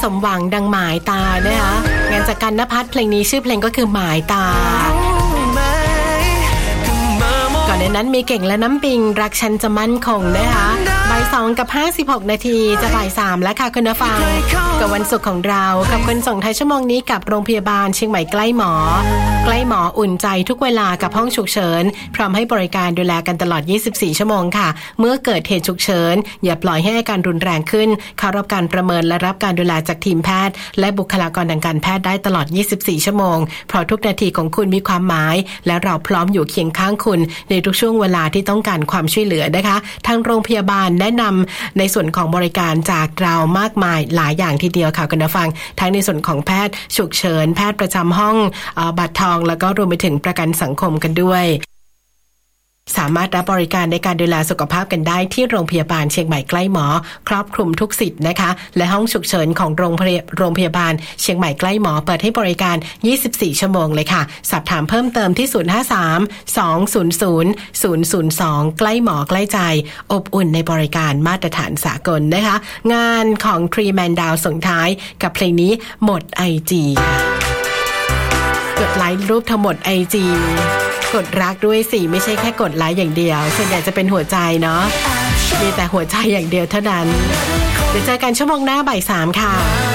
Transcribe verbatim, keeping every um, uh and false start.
สมหวังดังหมายตานะคะงานจากกันณภัทรเพลงนี้ชื่อเพลงก็คือหมายตาก่อนในนั้นมีเก่งและน้ำปิงรักฉันจะมั่นคงนะคะบ่ายสองกับห้าสิบหกนาทีจะบ่ายสามแล้วค่ะคุณผู้ฟังกับวันศุกร์ของเรากับคนส่งท้ายชั่วโมงนี้กับโรงพยาบาลเชียงใหม่ใกล้หมอใกล้หมออุ่นใจทุกเวลากับห้องฉุกเฉินพร้อมให้บริการดูแลกันตลอดยี่สิบสี่ชั่วโมงค่ะเมื่อเกิดเหตุฉุกเฉินอย่าปล่อยให้อาการรุนแรงขึ้นเข้ารับการประเมินและรับการดูแลจากทีมแพทย์และบุคลากรทางการแพทย์ได้ตลอดยี่สิบสี่ชั่วโมงเพราะทุกนาทีของคุณมีความหมายและเราพร้อมอยู่เคียงข้างคุณในทุกช่วงเวลาที่ต้องการความช่วยเหลือนะคะทางโรงพยาบาลแนะนำในส่วนของบริการจากเรามากมายหลายอย่างทีเดียวค่ะคุณผู้ฟังทั้งในส่วนของแพทย์ฉุกเฉินแพทย์ประจำห้องเอ่อบัตรทองแล้วก็รวมไปถึงประกันสังคมกันด้วยสามารถรับบริการในการดูแลสุขภาพกันได้ที่โรงพยาบาลเชียงใหม่ใกล้หมอครอบคลุมทุกสิทธิ์นะคะและห้องฉุกเฉินของโรงพยาโรงพยาบาลเชียงใหม่ใกล้หมอเปิดให้บริการยี่สิบสี่ชั่วโมงเลยค่ะสอบถามเพิ่มเติมที่ศูนย์ ห้า สาม สอง ศูนย์ ศูนย์ ศูนย์ ศูนย์ สองใกล้หมอใกล้ใจอบอุ่นในบริการมาตรฐานสากลนะคะงานของ Three Man Down ส่งท้ายกับเพลงนี้หมด ไอ จี ค่ะกดไลค์รูปทั้งหมด ไอ จีกดรักด้วยสิไม่ใช่แค่กดไลค์อย่างเดียวส่วนใหญ่จะเป็นหัวใจเนาะมีแต่หัวใจอย่างเดียวเท่านั้นเดี๋ยวเจอกันชั่วโมงหน้าบ่ายสามค่ะ